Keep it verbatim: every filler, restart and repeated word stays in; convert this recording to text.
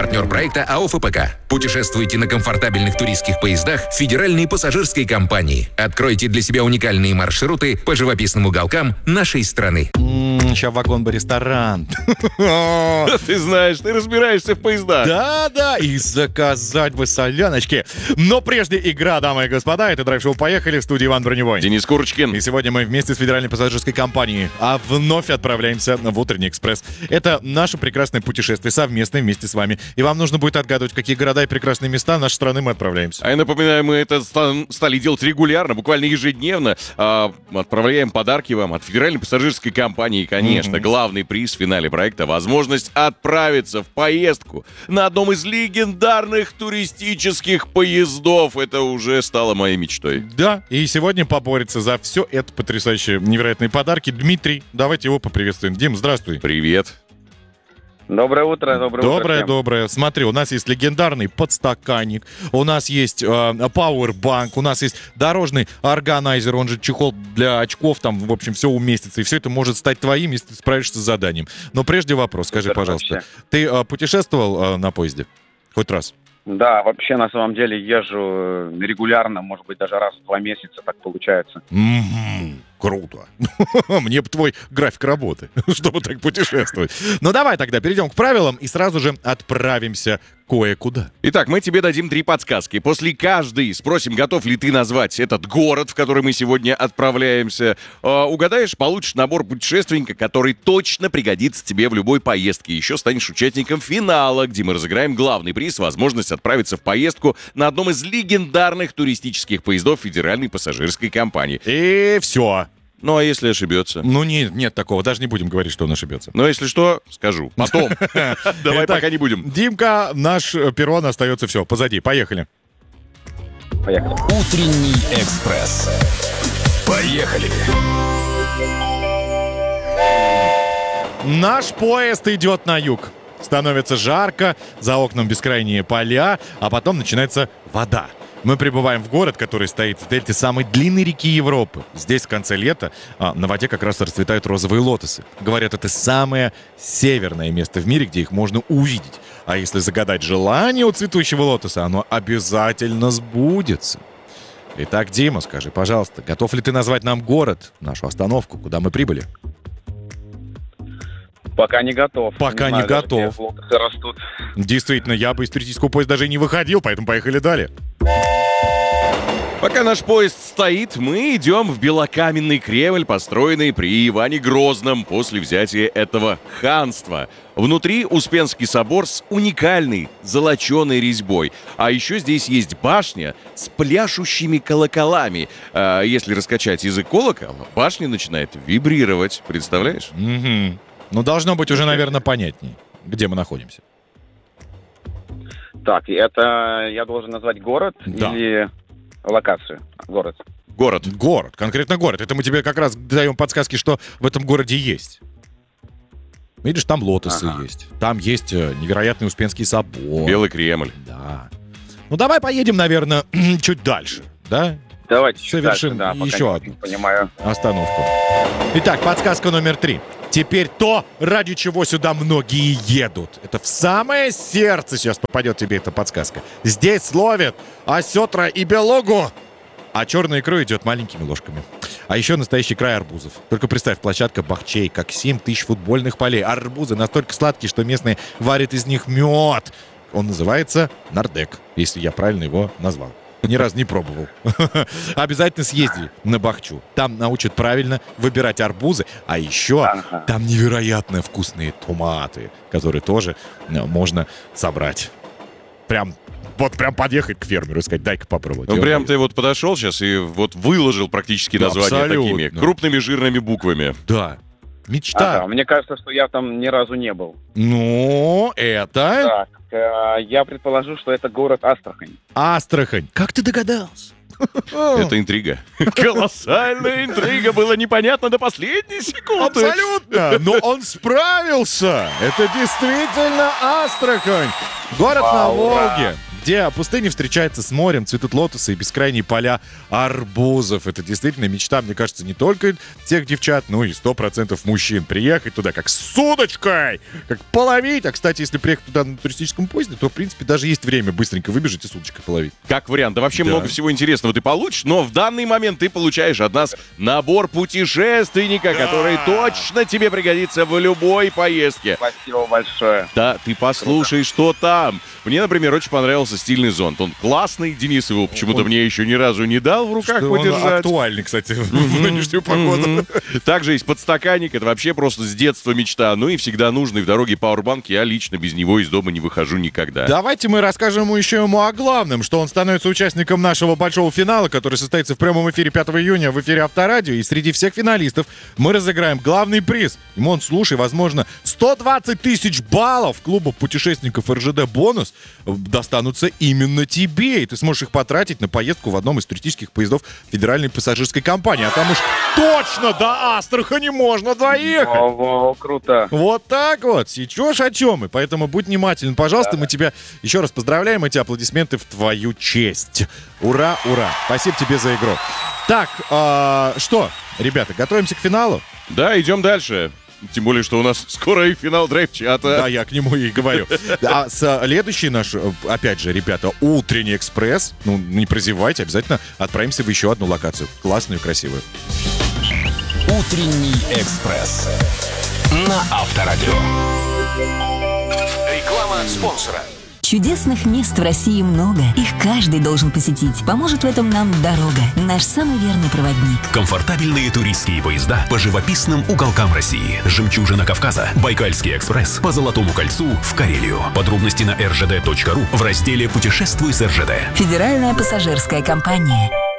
Партнер проекта АО ФПК. Путешествуйте на комфортабельных туристских поездах Федеральной пассажирской компании. Откройте для себя уникальные маршруты по живописным уголкам нашей страны. Сейчас вагон бы ресторан. Ты знаешь, ты разбираешься в поездах. Да-да, и заказать бы соляночки. Но прежде игра, дамы и господа. Это драйв-шоу «Поехали», в студии Иван Броневой. Денис Курочкин. И сегодня мы вместе с Федеральной пассажирской компанией а вновь отправляемся в Утренний экспресс. Это наше прекрасное путешествие совместное вместе с вами. И вам нужно будет отгадывать, в какие города и прекрасные места нашей страны мы отправляемся. А я напоминаю, мы это стали делать регулярно, буквально ежедневно. А, отправляем подарки вам от Федеральной пассажирской компании. И, конечно, mm-hmm. главный приз в финале проекта — возможность отправиться в поездку на одном из легендарных туристических поездов. Это уже стало моей мечтой. Да, и сегодня поборется за все это потрясающие, невероятные подарки Дмитрий. Давайте его поприветствуем. Дим, здравствуй. Привет. Доброе утро, доброе, доброе утро. Доброе, доброе. Смотри, у нас есть легендарный подстаканник, у нас есть э, пауэрбанк, у нас есть дорожный органайзер, он же чехол для очков, там, в общем, все уместится, и все это может стать твоим, если ты справишься с заданием. Но прежде вопрос, скажи, Супер, пожалуйста, вообще. ты э, путешествовал э, на поезде? Хоть раз? Да, вообще, на самом деле, езжу регулярно, может быть, даже раз в два месяца так получается. Mm-hmm. Круто. Мне бы твой график работы, чтобы так путешествовать. Ну давай тогда перейдем к правилам и сразу же отправимся кое-куда. Итак, мы тебе дадим три подсказки. После каждой спросим, готов ли ты назвать этот город, в который мы сегодня отправляемся. Э, угадаешь, получишь набор путешественника, который точно пригодится тебе в любой поездке. Еще станешь участником финала, где мы разыграем главный приз — возможность отправиться в поездку на одном из легендарных туристических поездов Федеральной пассажирской компании. И все. Ну, а если ошибется? Ну, нет, нет такого. Даже не будем говорить, что он ошибется. Но если что, скажу. Потом. Давай пока не будем. Димка, наш перрон остается все. Позади. Поехали. Поехали. Утренний экспресс. Поехали. Наш поезд идет на юг. Становится жарко, за окном бескрайние поля, а потом начинается вода. Мы прибываем в город, который стоит в дельте самой длинной реки Европы. Здесь в конце лета а, на воде как раз расцветают розовые лотосы. Говорят, это самое северное место в мире, где их можно увидеть. А если загадать желание у цветущего лотоса, оно обязательно сбудется. Итак, Дима, скажи, пожалуйста, готов ли ты назвать нам город, нашу остановку, куда мы прибыли? Пока не готов. Пока не, не знаю, готов. Даже, где лотосы растут. Действительно, я бы из туристического поезда даже и не выходил, поэтому поехали далее. Пока наш поезд стоит, мы идем в белокаменный Кремль, построенный при Иване Грозном после взятия этого ханства. Внутри Успенский собор с уникальной золоченой резьбой. А еще здесь есть башня с пляшущими колоколами. А если раскачать язык колокола, башня начинает вибрировать. Представляешь? Угу. Ну, должно быть уже, наверное, понятней, где мы находимся. Так, это я должен назвать город Да. или локацию? Город. Город. Город, конкретно город. Это мы тебе как раз даем подсказки, что в этом городе есть. Видишь, там лотосы Ага. есть. Там есть э, невероятный Успенский собор. Белый Кремль. Да. Ну, давай поедем, наверное, чуть дальше, да? Давайте Совершим дальше, да, еще пока одну не понимаю. остановку. Итак, подсказка номер три. Теперь то, ради чего сюда многие едут. Это в самое сердце сейчас попадет тебе эта подсказка. Здесь ловят осетра и белугу, а черную икру идет маленькими ложками. А еще настоящий край арбузов. Только представь, площадка бахчей, как семь тысяч футбольных полей. Арбузы настолько сладкие, что местные варят из них мед. Он называется нардек, если я правильно его назвал. Ни разу не пробовал. Обязательно съезди на Бахчу. Там научат правильно выбирать арбузы. А еще Ага. там невероятно вкусные томаты, которые тоже э, можно собрать. Прям, вот прям подъехать к фермеру и сказать, дай-ка попробовать. Ну, И он прям дает. ты вот подошел сейчас и вот выложил практически Да, название абсолютно. такими крупными жирными буквами. Да. Мечта. Ага, мне кажется, что я там ни разу не был. Ну, это Так, э, я предположу, что это город Астрахань. Астрахань. Как ты догадался? Это интрига. Колоссальная интрига. Было непонятно до последней секунды. Абсолютно! Но он справился! Это действительно Астрахань! Город на Вау, ура. Волге. где пустыня встречается с морем, цветут лотосы и бескрайние поля арбузов. Это действительно мечта, мне кажется, не только тех девчат, но и сто процентов мужчин. Приехать туда как с удочкой, как половить. А, кстати, если приехать туда на туристическом поезде, то, в принципе, даже есть время быстренько выбежать и с удочкой половить. Как вариант. Да вообще Да. много всего интересного ты получишь, но в данный момент ты получаешь от нас набор путешественника, который точно тебе пригодится в любой поездке. Спасибо большое. Да, ты послушай, что там. Мне, например, очень понравился стильный зонт. Он классный, Денис его почему-то Он- мне еще ни разу не дал в руках Что он подержать. актуальный, кстати, в нынешнюю погоду. Также есть подстаканник, это вообще просто с детства мечта. Ну и всегда нужный в дороге пауэрбанк. Я лично без него из дома не выхожу никогда. Давайте мы расскажем ему еще ему о главном, что он становится участником нашего большого финала, который состоится в прямом эфире пятого июня в эфире Авторадио. И среди всех финалистов мы разыграем главный приз. Димон, слушай, возможно, сто двадцать тысяч баллов клуба путешественников эр жэ дэ «Бонус» достанутся именно тебе. И ты сможешь их потратить на поездку в одном из туристических поездов Федеральной пассажирской компании. А там уж точно до Астрахани можно доехать. О, круто. Вот так вот. Сечешь, о чем мы. Поэтому будь внимателен, пожалуйста. Мы тебя еще раз поздравляем. Эти аплодисменты в твою честь. Ура, ура. Спасибо тебе за игру. Так, а, что, ребята, готовимся к финалу? Да, идем дальше. Тем более, что у нас скоро и финал драйв-чата. Да, я к нему и говорю. А следующий наш, опять же, ребята, утренний экспресс. Ну, не прозевайте, обязательно отправимся в еще одну локацию. Классную и красивую. Утренний экспресс на Авторадио. Реклама спонсора. Чудесных мест в России много. Их каждый должен посетить. Поможет в этом нам дорога. Наш самый верный проводник. Комфортабельные туристские поезда по живописным уголкам России. Жемчужина Кавказа. Байкальский экспресс по Золотому кольцу в Карелию. Подробности на эр жэ дэ точка ру в разделе «Путешествуй с эр жэ дэ». Федеральная пассажирская компания.